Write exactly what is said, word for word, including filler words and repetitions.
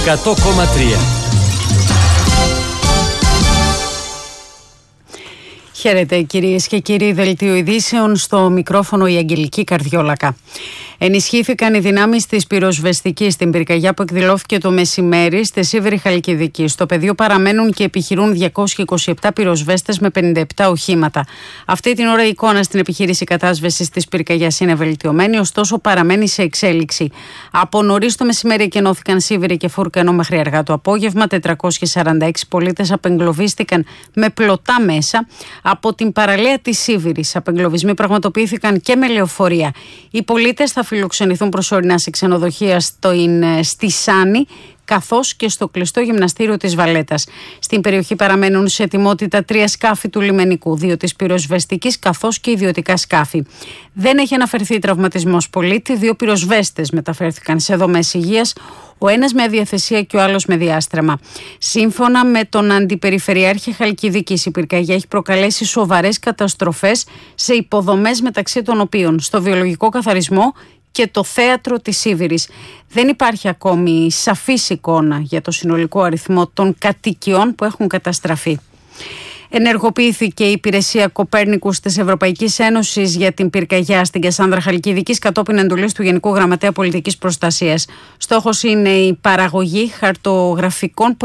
εκατό κόμμα τρία. Χαίρετε κυρίες και κύριοι, δελτίο ειδήσεων, στο μικρόφωνο η Αγγελική Καρδιόλακα. Ενισχύθηκαν οι δυνάμεις της πυροσβεστικής στην πυρκαγιά που εκδηλώθηκε το μεσημέρι στη Σίβηρη Χαλκιδική. Στο πεδίο παραμένουν και επιχειρούν διακόσιοι είκοσι επτά πυροσβέστες με πενήντα επτά οχήματα. Αυτή την ώρα η εικόνα στην επιχείρηση κατάσβεσης της πυρκαγιάς είναι βελτιωμένη, ωστόσο παραμένει σε εξέλιξη. Από νωρίς το μεσημέρι εκενώθηκαν Σίβηρη και Φούρκα, ενώ μέχρι αργά το απόγευμα τετρακόσιοι σαράντα έξι πολίτες απεγκλωβίστηκαν με πλωτά μέσα από την παραλία της Σίβηρης. Απεγκλωβισμοί πραγματοποιήθηκαν και με λεωφορεία. Οι πολίτες θα φιλοξενηθούν προσωρινά σε ξενοδοχεία στο, στη Σάνη, καθώς και στο κλειστό γυμναστήριο της Βαλέτας. Στην περιοχή παραμένουν σε ετοιμότητα τρία σκάφη του λιμενικού, δύο της πυροσβεστικής καθώς και ιδιωτικά σκάφη. Δεν έχει αναφερθεί τραυματισμός πολίτη, δύο πυροσβέστες μεταφέρθηκαν σε δομές υγείας, ο ένας με αδιαθεσία και ο άλλος με διάστρεμα. Σύμφωνα με τον Αντιπεριφερειάρχη Χαλκιδικής, η πυρκαγιά έχει προκαλέσει σοβαρές καταστροφές σε υποδομές, μεταξύ των οποίων στο βιολογικό καθαρισμό και το θέατρο της Σίβηρης. Δεν υπάρχει ακόμη σαφής εικόνα για το συνολικό αριθμό των κατοικιών που έχουν καταστραφεί. Ενεργοποιήθηκε η υπηρεσία Κοπέρνικους της Ευρωπαϊκής Ένωσης για την πυρκαγιά στην Κασάνδρα Χαλκιδικής κατόπιν εντολής του Γενικού Γραμματέα Πολιτικής Προστασίας. Στόχος είναι η παραγωγή χαρτογραφικών